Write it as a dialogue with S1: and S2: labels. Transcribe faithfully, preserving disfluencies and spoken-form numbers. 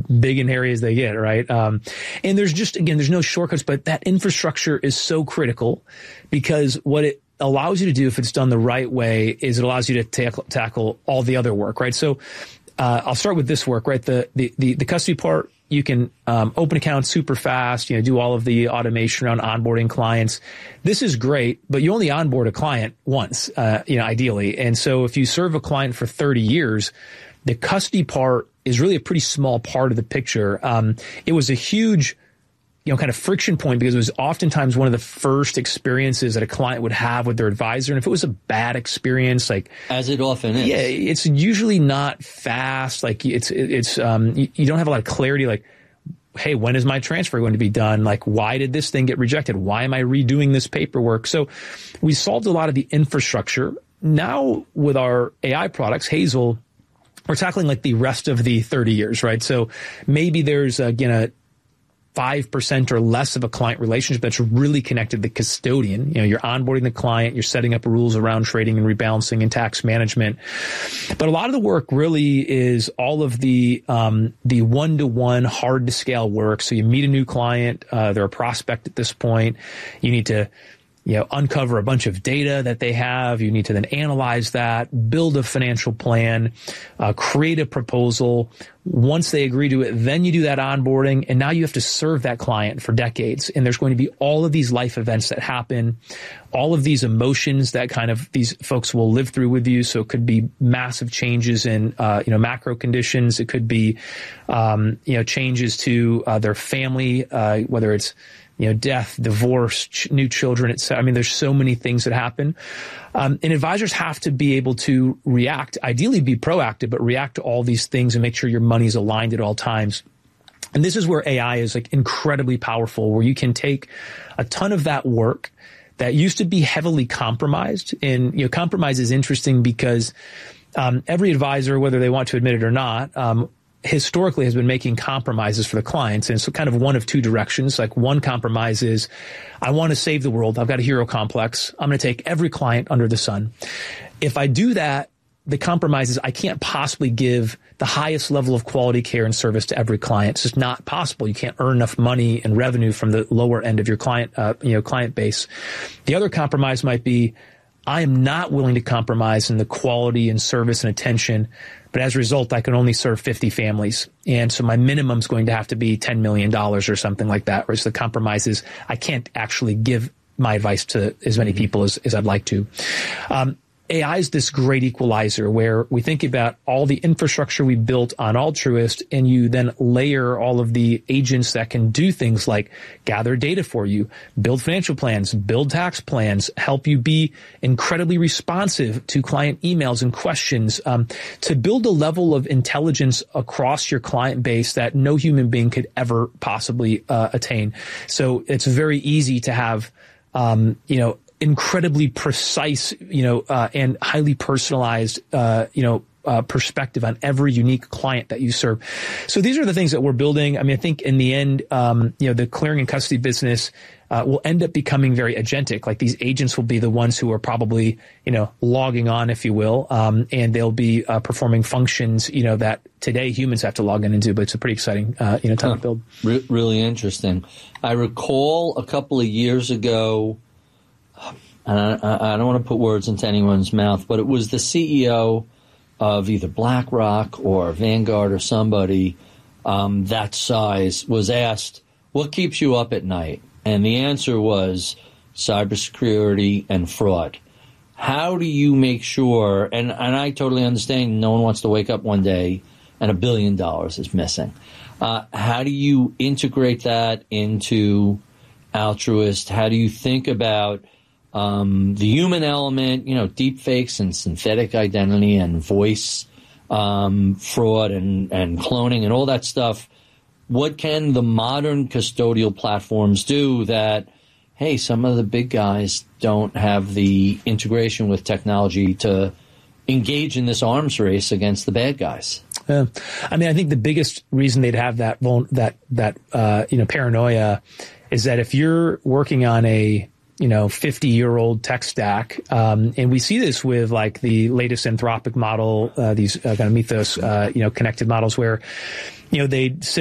S1: big and hairy as they get, right? Um, and there's just, again, there's no shortcuts, but that infrastructure is so critical because what it allows you to do, if it's done the right way, is it allows you to tackle, tackle all the other work, right? So, uh, I'll start with this work, right? The, the, the, the custody part, you can, um, open accounts super fast, you know, do all of the automation around onboarding clients. This is great, but you only onboard a client once, uh, you know, ideally. And so if you serve a client for thirty years, the custody part is really a pretty small part of the picture. Um, it was a huge, you know, kind of friction point because it was oftentimes one of the first experiences that a client would have with their advisor. And if it was a bad experience, like,
S2: as it often is,
S1: yeah, it's usually not fast. Like it's, it's, um, you, you don't have a lot of clarity. Like, hey, when is my transfer going to be done? Like, why did this thing get rejected? Why am I redoing this paperwork? So we solved a lot of the infrastructure. Now with our A I products, Hazel, we're tackling like the rest of the thirty years, right? So maybe there's, again, a five percent or less of a client relationship that's really connected to the custodian. You know, you're onboarding the client, you're setting up rules around trading and rebalancing and tax management. But a lot of the work really is all of the, um, the one-to-one hard to scale work. So you meet a new client, uh, they're a prospect at this point. You need to, you know, uncover a bunch of data that they have. You need to then analyze that, build a financial plan, uh, create a proposal. Once they agree to it, then you do that onboarding, and now you have to serve that client for decades. And there's going to be all of these life events that happen, all of these emotions that kind of these folks will live through with you. So it could be massive changes in, uh, you know, macro conditions. It could be, um, you know, changes to uh, their family, uh, whether it's, you know, death, divorce, ch- new children, et cetera. I mean, there's so many things that happen. Um, and advisors have to be able to react, ideally be proactive, but react to all these things and make sure your money's aligned at all times. And this is where A I is like incredibly powerful, where you can take a ton of that work that used to be heavily compromised. And, you know, compromise is interesting because, um, every advisor, whether they want to admit it or not, um, historically has been making compromises for the clients. And so kind of one of two directions. Like one compromise is, I want to save the world. I've got a hero complex. I'm going to take every client under the sun. If I do that, the compromise is I can't possibly give the highest level of quality care and service to every client. It's just not possible. You can't earn enough money and revenue from the lower end of your client, uh, you know, client base. The other compromise might be, I am not willing to compromise in the quality and service and attention, but as a result, I can only serve fifty families. And so my minimum is going to have to be ten million dollars or something like that. Whereas the compromise is I can't actually give my advice to as many people as, as I'd like to. Um, A I is this great equalizer where we think about all the infrastructure we built on Altruist, and you then layer all of the agents that can do things like gather data for you, build financial plans, build tax plans, help you be incredibly responsive to client emails and questions, um, to build a level of intelligence across your client base that no human being could ever possibly uh, attain. So it's very easy to have, um, you know, incredibly precise, you know, uh, and highly personalized, uh, you know, uh, perspective on every unique client that you serve. So these are the things that we're building. I mean, I think in the end, um, you know, the clearing and custody business, uh, will end up becoming very agentic. Like these agents will be the ones who are probably, you know, logging on, if you will, um, and they'll be, uh, performing functions, you know, that today humans have to log in and do, but it's a pretty exciting, uh, you know, time huh. to build.
S2: Re- really interesting. I recall a couple of years ago, and I, I don't want to put words into anyone's mouth, but it was the C E O of either BlackRock or Vanguard or somebody um, that size was asked, what keeps you up at night? And the answer was cybersecurity and fraud. How do you make sure, and, and I totally understand no one wants to wake up one day and a billion dollars is missing. Uh, how do you integrate that into Altruist? How do you think about Um, the human element, you know, deep fakes and synthetic identity and voice um, fraud and, and cloning and all that stuff? What can the modern custodial platforms do that, hey, some of the big guys don't have the integration with technology to engage in this arms race against the bad guys?
S1: Yeah. I mean, I think the biggest reason they'd have that, that, that, uh, you know, paranoia is that if you're working on a, you know, fifty year old tech stack. Um, and we see this with like the latest Anthropic model, uh, these uh, kind of Mythos, uh, you know, connected models where, you know, they